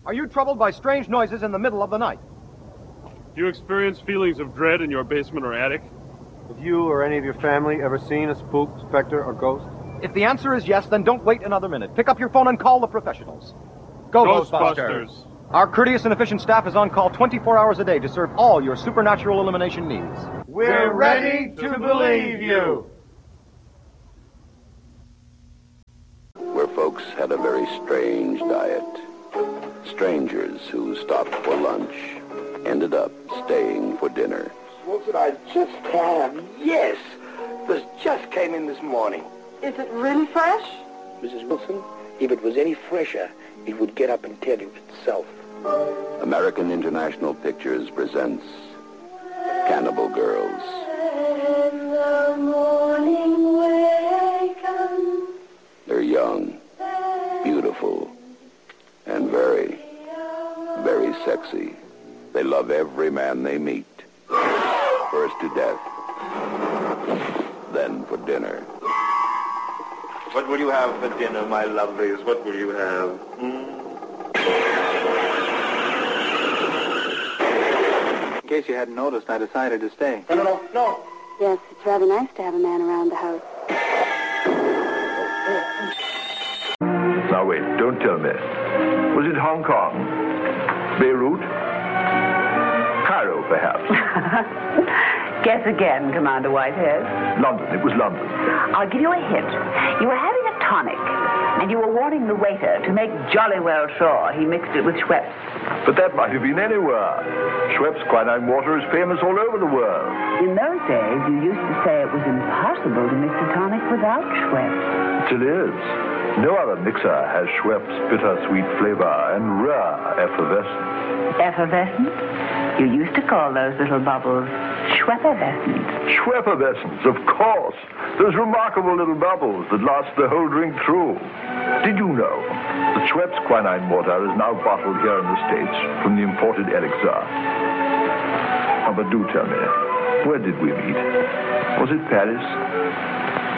Are you troubled by strange noises in the middle of the night? Do you experience feelings of dread in your basement or attic? Have you or any of your family ever seen a spook, specter, or ghost? If the answer is yes, then don't wait another minute. Pick up your phone and call the professionals. Go, Ghostbusters! Our courteous and efficient staff is on call 24 hours a day to serve all your supernatural elimination needs. We're ready to believe you! Where folks had a very strange diet. Strangers who stopped for lunch ended up staying for dinner. What did I just have? Yes. This just came in this morning. Is it really fresh? Mrs. Wilson, if it was any fresher, it would get up and tell you itself. American International Pictures presents Cannibal Girls. When the morning wakens, They're young, beautiful, and very, very sexy. They love every man they meet. First to death, then for dinner. What will you have for dinner, my lovelies? What will you have? In case you hadn't noticed, I decided to stay. No. Yes, it's rather nice to have a man around the house. Now wait, don't tell me. Was it Hong Kong? Beirut? Cairo, perhaps? Guess again, Commander Whitehead. London, it was London. I'll give you a hint. You were having a tonic, and you were warning the waiter to make jolly well sure he mixed it with Schweppes. But that might have been anywhere. Schweppes quinine water is famous all over the world. In those days, you used to say it was impossible to mix a tonic without Schweppes. Still is. No other mixer has Schweppes' bittersweet flavor and rare effervescence. Effervescent? You used to call those little bubbles Schweppervescent. Schweppervescence, of course. Those remarkable little bubbles that last the whole drink through. Did you know that Schweppes quinine water is now bottled here in the States from the imported elixir? Oh, but do tell me, where did we meet? Was it Paris?